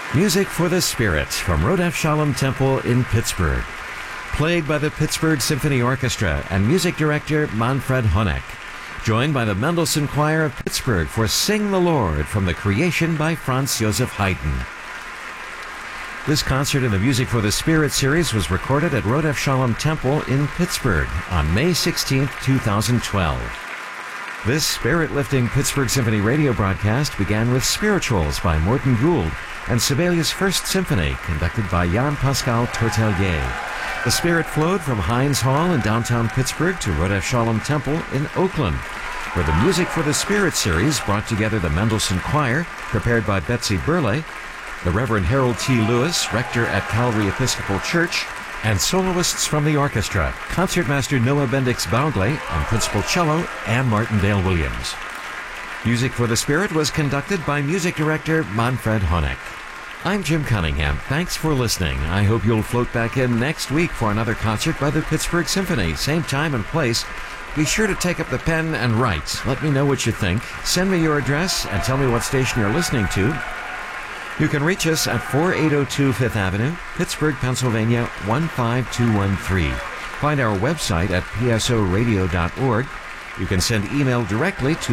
Music for the Spirit from Rodef Shalom Temple in Pittsburgh. Played by the Pittsburgh Symphony Orchestra and music director Manfred Honeck. Joined by the Mendelssohn Choir of Pittsburgh for Sing the Lord from the Creation by Franz Joseph Haydn. This concert in the Music for the Spirit series was recorded at Rodef Shalom Temple in Pittsburgh on May 16, 2012. This spirit-lifting Pittsburgh Symphony radio broadcast began with Spirituals by Morton Gould and Sibelius' First Symphony, conducted by Jan-Pascal Tortelier. The spirit flowed from Heinz Hall in downtown Pittsburgh to Rodef Shalom Temple in Oakland, where the Music for the Spirit series brought together the Mendelssohn Choir, prepared by Betsy Burley, the Reverend Harold T. Lewis, rector at Calvary Episcopal Church, and soloists from the orchestra, Concertmaster Noah Bendix Baugley and Principal Cello Ann Martindale Williams. Music for the Spirit was conducted by music director Manfred Honeck. I'm Jim Cunningham. Thanks for listening. I hope you'll float back in next week for another concert by the Pittsburgh Symphony, same time and place. Be sure to take up the pen and write. Let me know what you think. Send me your address and tell me what station you're listening to. You can reach us at 4802 Fifth Avenue, Pittsburgh, Pennsylvania 15213. Find our website at psoradio.org. You can send email directly to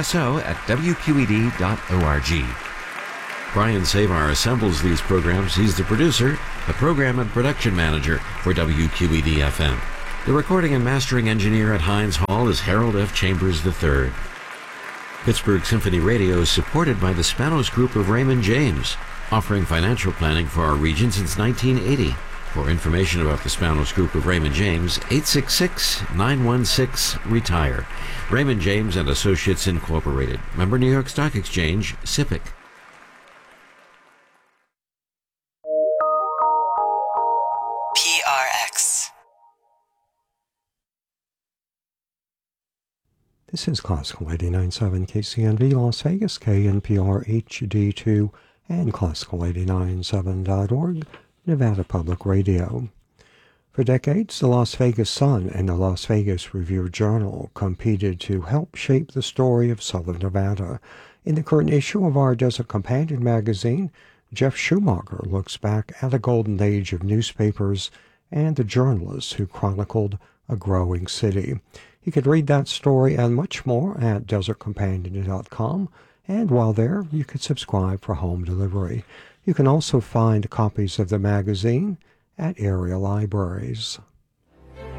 pso@wqed.org. Brian Savar assembles these programs. He's the producer, the program and production manager for WQED-FM. The recording and mastering engineer at Heinz Hall is Harold F. Chambers III. Pittsburgh Symphony Radio is supported by the Spanos Group of Raymond James, offering financial planning for our region since 1980. For information about the Spanos Group of Raymond James, 866-916-RETIRE. Raymond James and Associates Incorporated. Member New York Stock Exchange, SIPC. PRX. This is Classical 89.7 KCNV Las Vegas, KNPR HD2, and Classical897.org, Nevada Public Radio. For decades, the Las Vegas Sun and the Las Vegas Review-Journal competed to help shape the story of Southern Nevada. In the current issue of our Desert Companion magazine, Jeff Schumacher looks back at a golden age of newspapers and the journalists who chronicled a growing city. You could read that story and much more at desertcompanion.com, and while there, you could subscribe for home delivery. You can also find copies of the magazine at area libraries.